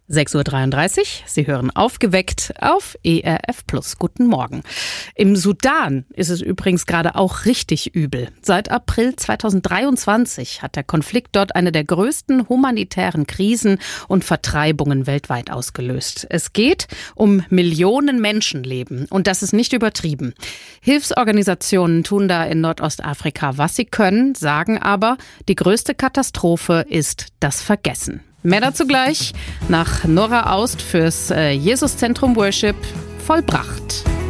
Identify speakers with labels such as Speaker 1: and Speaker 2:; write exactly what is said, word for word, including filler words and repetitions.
Speaker 1: sechs Uhr dreiunddreißig, Sie hören Aufgeweckt auf E R F Plus. Guten Morgen. Im Sudan ist es übrigens gerade auch richtig übel. Seit April zweitausenddreiundzwanzig hat der Konflikt dort eine der größten humanitären Krisen und Vertreibungen weltweit ausgelöst. Es geht um Millionen Menschenleben und das ist nicht übertrieben. Hilfsorganisationen tun da in Nordostafrika, was sie können, sagen aber, die größte Katastrophe ist das Vergessen. Mehr dazu gleich nach Nora Aust fürs Jesuszentrum Worship vollbracht.